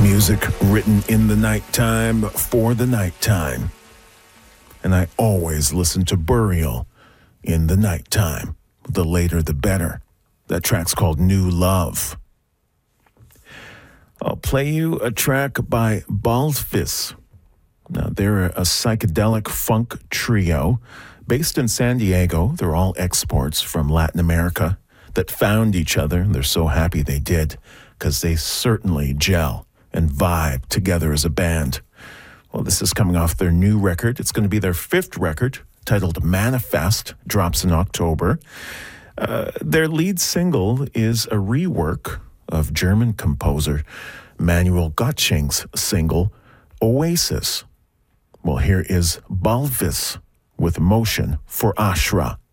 Music written in the nighttime for the nighttime. And I always listen to Burial in the nighttime. The later, the better. That track's called New Love. I'll play you a track by Baldfis. Now, they're a psychedelic funk trio based in San Diego. They're all exports from Latin America that found each other, and they're so happy they did because they certainly gel and vibe together as a band. Well, this is coming off their new record. It's going to be their fifth record, titled Manifest, drops in October. Their lead single is a rework of German composer Manuel Gottsching's single, Oasis. Well, here is Balvis with Motion for Ashra.